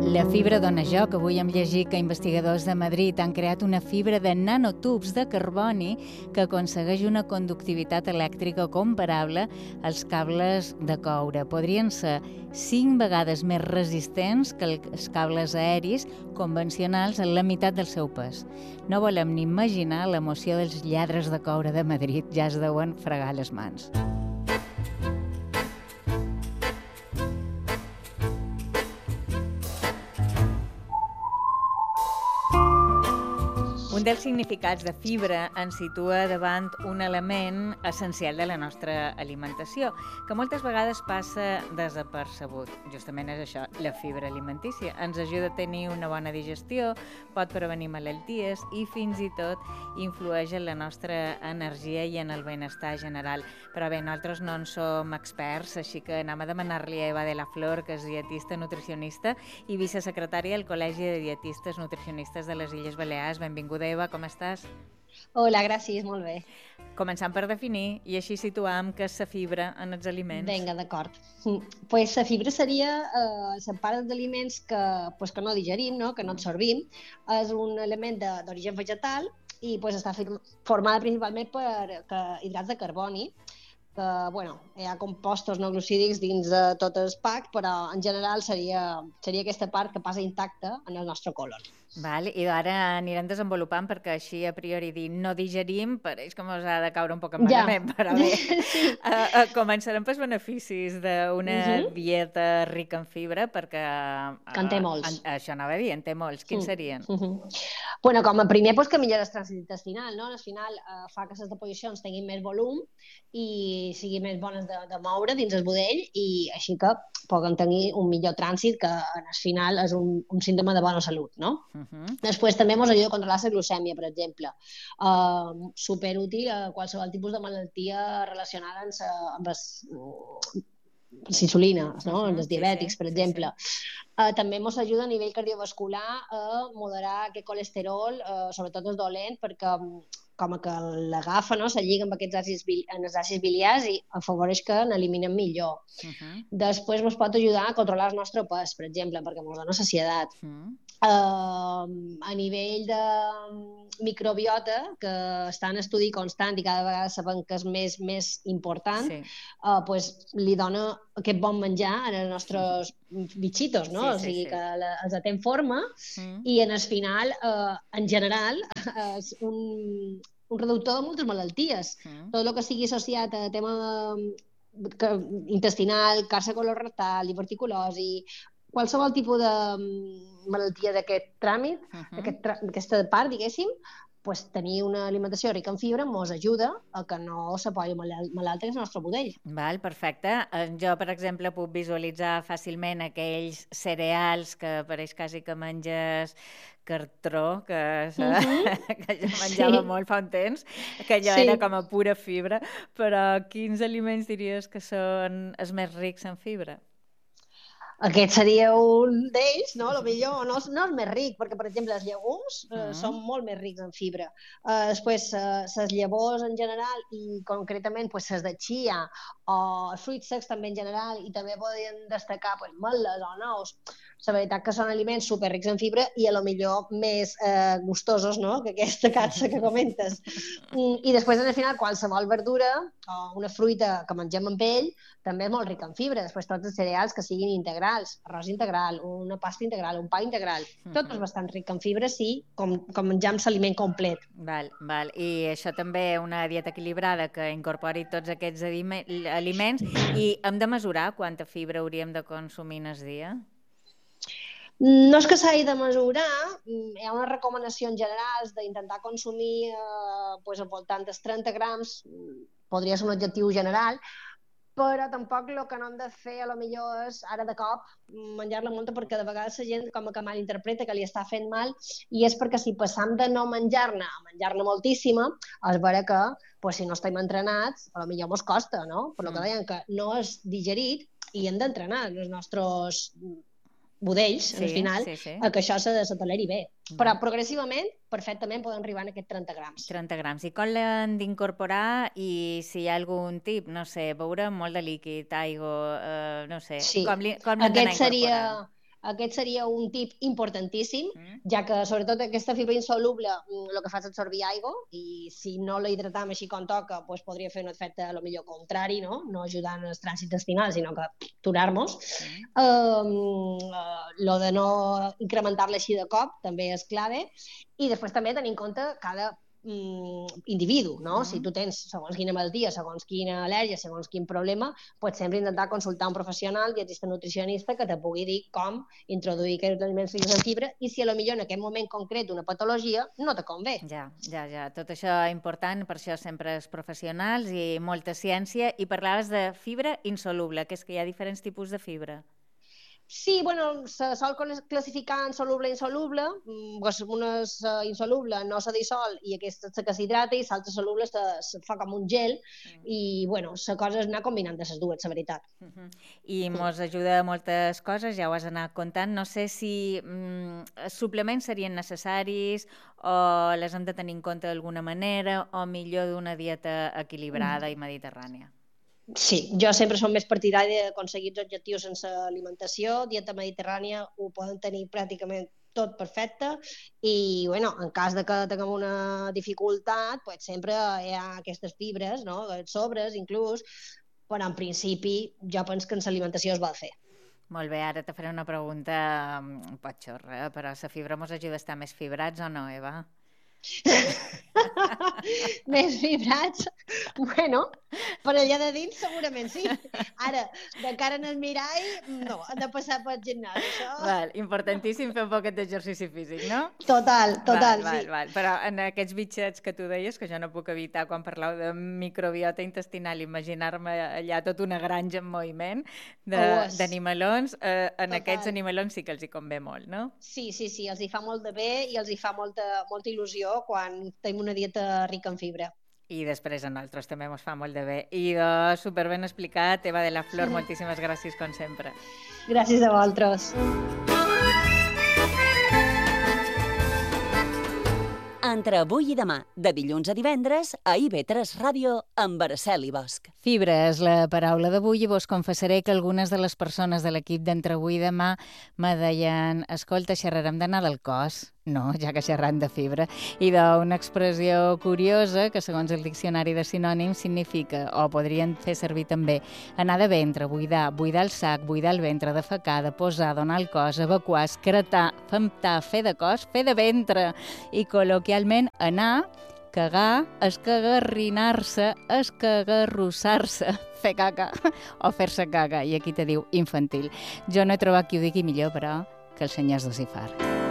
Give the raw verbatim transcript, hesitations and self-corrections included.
La fibra dona joc. Avui hem llegit que investigadors de Madrid han creat una fibra de nanotubs de carboni que aconsegueix una conductivitat elèctrica comparable als cables de coure. Podrien ser cinc vegades més resistents que els cables aeris convencionals en la meitat del seu pes. No volem ni imaginar l'emoció dels lladres de coure de Madrid. Ja es deuen fregar les mans. Un dels significats de fibra ens situa davant un element essencial de la nostra alimentació, que moltes vegades passa desapercebut. Justament és això, la fibra alimentícia. Ens ajuda a tenir una bona digestió, pot prevenir malalties i fins i tot influeix en la nostra energia i en el benestar general. Però bé, nosaltres no en som experts, així que anem a demanar-li a Eva de la Flor, que és dietista nutricionista i vicesecretària del Col·legi de Dietistes Nutricionistes de les Illes Balears. Benvinguda, Eva, com estàs? Hola, gràcies, molt bé. Començant per definir i així situam què és la fibra en els aliments. Vinga, d'acord. Pues la fibra seria eh, la part d'aliments que, pues, que no digerim, no? Que no absorbim. És un element d'origen vegetal i pues, està formada principalment per que, hidrats de carboni, que bueno, hi ha compostos no glucídics dins de tot el pack, però en general seria, seria aquesta part que passa intacta en el nostre colon. Val, i ara anirem desenvolupant perquè així a priori dir no digerim pareix com us ha de caure un poc en malament, ja. Però bé, sí. uh, uh, començarem pels beneficis d'una uh -huh. dieta rica en fibra perquè... Uh, que en té molts. En, això anava a dir, en té molts. Quins uh -huh. serien? Uh -huh. Bueno, com a primer, pues, que millora el trànsit intestinal, no? Al final uh, fa que les deposicions tinguin més volum i siguin més bones de, de moure dins el budell i així que poden tenir un millor trànsit que al final és un, un símptoma de bona salut, no? Uh -huh. Després també ens ajuda a controlar la glucèmia, per exemple. Uh, superútil a qualsevol tipus de malaltia relacionada amb, sa, amb les insulines, no? Uh -huh. Els diabètics, sí, sí, per exemple. Sí, sí. Uh, també ens ajuda a nivell cardiovascular a moderar aquest colesterol, uh, sobretot el dolent, perquè com que l'agafa, no? Se lliga amb aquests àcids, en els àcids biliars i afavoreix que n'eliminem millor. Uh -huh. Després ens pot ajudar a controlar el nostre pes, per exemple, perquè ens dona saciedat. Uh -huh. uh, a nivell de microbiota, que està en estudi constant i cada vegada sabem que és més, més important, sí. uh, pues, li dona aquest bon menjar als nostres bitxitos, no? Sí, sí, o sigui, sí. Que la, els atén forma mm. i en el final, eh, en general, és un, un reductor de moltes malalties. Mm. Tot el que sigui associat a tema que, intestinal, càrcer colorectal, diverticulosi, qualsevol tipus de malaltia d'aquest tràmit, uh -huh. d'aquest, d'aquesta part, diguéssim, pues, tenir una alimentació rica en fibra ens ajuda a que no se posi malalt el nostre budell. Val, perfecte. Jo, per exemple, puc visualitzar fàcilment aquells cereals que pareix quasi que menges cartró, que, uh -huh. que jo menjava sí. molt fa un temps, que allò sí. era com a pura fibra, però quins aliments diries que són els més rics en fibra? Aquest seria un d'ells, no? A millor no, no és més ric, perquè, per exemple, els llegums uh -huh. eh, són molt més rics en fibra. Eh, després, eh, les llavors en general i concretament pues, les de chia o els fruits secs també en general i també podrien destacar pues, meles o nous. La veritat que són aliments superrics en fibra i a lo millor més eh, gustosos, no? Que aquesta catsa que comentes. I, I després, al final, qualsevol verdura o una fruita que mengem amb ell també és molt rica en fibra. Després, tots els cereals que siguin integrals, arròs integral, una pasta integral, un pa integral, tot és bastant ric en fibra, sí, com, com menjar amb l'aliment complet. Val, val. I això també, una dieta equilibrada que incorpori tots aquests aliments i hem de mesurar quanta fibra hauríem de consumir al dia? No és que s'hagi de mesurar, hi ha unes recomanacions generals d'intentar consumir eh, pues, al voltant dels trenta grams, podria ser un objectiu general, però tampoc el que no hem de fer a lo millor és ara de cop menjar-la molta perquè de vegades la gent com que malinterpreta que li està fent mal i és perquè si passam de no menjar-ne a menjar-ne moltíssima és vera que pues, si no estem entrenats a lo millor mos costa, no? Per lo que deien que no és digerit i hem d'entrenar els nostres budells, sí, al final, sí, sí. A que això se, se toleri bé. Però progressivament, perfectament, poden arribar a aquests trenta grams. trenta grams. I com l'han d'incorporar i si hi ha algun tip, no sé, beure molt de líquid, aigua, eh, no sé, sí. com l'hem d'anar incorporant? Seria... Aquest seria un tip importantíssim, ja que sobretot aquesta fibra insoluble el que fa és absorbir aigua i si no la hidratam així com toca doncs podria fer un efecte a lo millor contrari, no, no ajudant el trànsit intestinal, sinó que aturar-nos. Um, uh, lo de no incrementar-la així de cop també és clave i després també tenir en compte cada individu, no? Mm. Si tu tens segons quina malaltia, segons quina al·lèrgia, segons quin problema, pots sempre intentar consultar un professional, dietista nutricionista, que te pugui dir com introduir aquests aliments rics en fibra i si a lo millor en aquest moment concret una patologia no te convé. Ja, ja, ja. Tot això important, per això sempre els professionals i molta ciència. I parlaves de fibra insoluble, que és que hi ha diferents tipus de fibra. Sí, bueno, se sol classificar en soluble i insoluble. Una és insoluble, no se dissol i aquesta és que s'hidrata i l'altra soluble se fa com un gel i, bueno, la cosa és anar combinant de les dues, la veritat. I mos ajuda a moltes coses, ja ho has anat contant. No sé si els suplements serien necessaris o les hem de tenir en compte d'alguna manera o millor d'una dieta equilibrada i mediterrània. Sí, jo sempre som més partidari d'aconseguir els objectius sense alimentació. Dieta mediterrània ho poden tenir pràcticament tot perfecte i, bueno, en cas de que tinguem una dificultat, pues sempre hi ha aquestes fibres, no? Sobres, inclús, però en principi jo penso que en l'alimentació es vol fer. Molt bé, ara te faré una pregunta un poc xorra, però la fibra ens ajuda a estar més fibrats o no, Eva? Més fibrats? Bueno, per allà de dins segurament sí. Ara, de cara en el mirall, no, han de passar pel gimnàs, això. Val, importantíssim fer un poquet d'exercici físic, no? Total, total, val, sí. Val, val. Però en aquests bitxets que tu deies, que jo no puc evitar quan parlau de microbiota intestinal, imaginar-me allà tota una granja en moviment d'animalons, eh, en total. Aquests animalons sí que els hi convé molt, no? Sí, sí, sí, els hi fa molt de bé i els hi fa molta, molta il·lusió quan tenim una dieta rica en fibra. I després a nosaltres també ens fa molt de bé. I de superben explicat, Eva de la Flor, moltíssimes gràcies com sempre. Gràcies a vosaltres. Entre avui i demà, de dilluns a divendres, a I V tres Ràdio, amb Araceli Bosch. Fibra és la paraula d'avui i vos confessaré que algunes de les persones de l'equip d'Entre avui i demà me deien escolta, xerrarem d'anar del cos. No, ja que xerrant de fibra. I d'una expressió curiosa que, segons el diccionari de sinònims, significa, o podrien fer servir també, anar de ventre, buidar, buidar el sac, buidar el ventre, defecar, de posar, donar el cos, evacuar, excretar, femtar, fer de cos, fer de ventre. I col·loquialment, anar, cagar, escagarrinar-se, escagarrossar-se, fer caca o fer-se caga. I aquí te diu infantil. Jo no he trobat qui ho digui millor, però, que el senyor Dosifar.